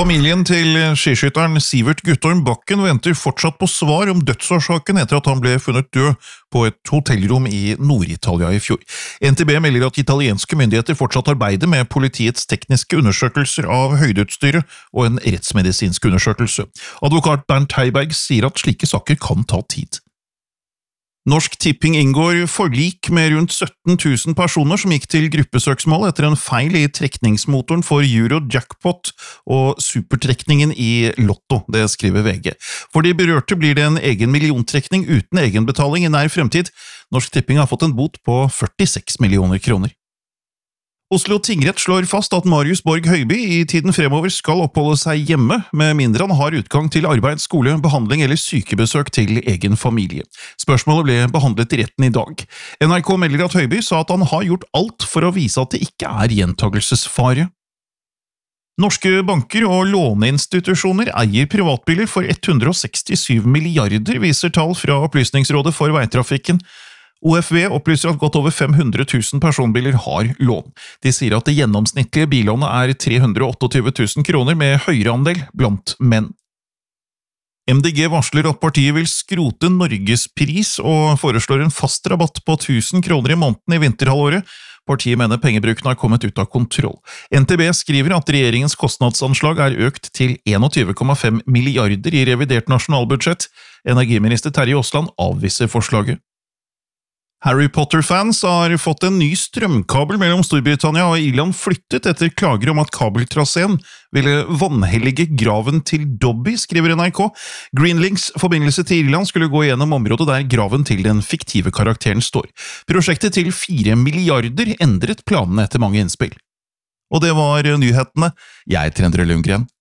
Familien til skiskytteren Sivert Guttorm Bakken venter fortsatt på svar om dødsårsaken etter at han ble funnet død på et hotellrom i Nord-Italia i fjor. NTB melder at italienske myndigheter fortsatt arbeider med politiets tekniske undersøkelser av høydeutstyret og en rettsmedisinsk undersøkelse. Advokat Bernt Heiberg sier at slike saker kan ta tid. Norsk Tipping inngår forlik med rundt 17 000 personer som gikk til gruppesøksmål etter en feil i trekningsmotoren for Eurojackpot og supertrekningen i Lotto, det skriver VG. For de berørte blir det en egen milliontrekning uten egenbetaling i nær fremtid. Norsk Tipping har fått en bot på 46 millioner kroner. Oslo tingrett slår fast at Marius Borg Høiby i tiden fremover skal oppholde seg hjemme, med mindre han har utgang til arbeid, skole, behandling eller sykebesøk til egen familie. Spørsmålet ble behandlet i retten i dag. NRK melder at Høiby sa at han har gjort alt for å vise at det ikke er gjentagelsesfare. Norske banker og låneinstitusjoner eier privatbiler for 167 milliarder, viser tall fra Opplysningsrådet for veitrafikken. OFV opplyser at godt over 500 000 personbiler har lån. De sier at det gjennomsnittlige billånet er 328 000 kroner med høyere andel blant menn. MDG varsler at partiet vil skrote Norgespris og foreslår en fast rabatt på 1000 kroner i måneden i vinterhalvåret. Partiet mener pengebruken har kommet ut av kontroll. NTB skriver at regjeringens kostnadsanslag er økt til 21,5 milliarder i revidert nasjonalbudsjett. Energiminister Terje Aasland avviser forslaget. Harry Potter-fans har fått en ny strømkabel mellom Storbritannia og Irland flyttet etter klager om at kabeltraseen ville vanhellige graven til Dobby, skriver NRK. Greenlinks forbindelse til Irland skulle gå gjennom området der graven til den fiktive karakteren står. Prosjektet til 4 milliarder endret planene etter mange innspill. Og det var nyhetene. Jeg heter Endre Lundgren.